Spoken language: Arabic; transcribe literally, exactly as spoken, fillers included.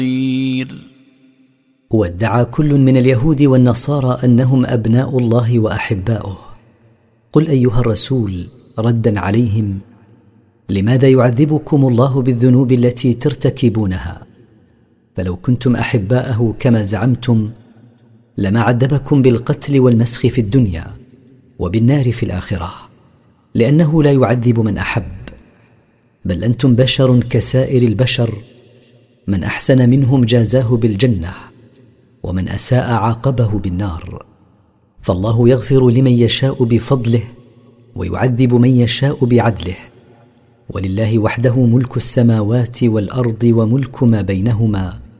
وادعى كل من اليهود والنصارى أنهم أبناء الله وأحباؤه. قل أيها الرسول ردا عليهم: لماذا يعذبكم الله بالذنوب التي ترتكبونها؟ فلو كنتم أحباءه كما زعمتم لما عذبكم بالقتل والمسخ في الدنيا وبالنار في الآخرة، لأنه لا يعذب من أحب، بل أنتم بشر كسائر البشر، من أحسن منهم جازاه بالجنة، ومن أساء عاقبه بالنار. فالله يغفر لمن يشاء بفضله ويعذب من يشاء بعدله، ولله وحده ملك السماوات والأرض وملك ما بينهما،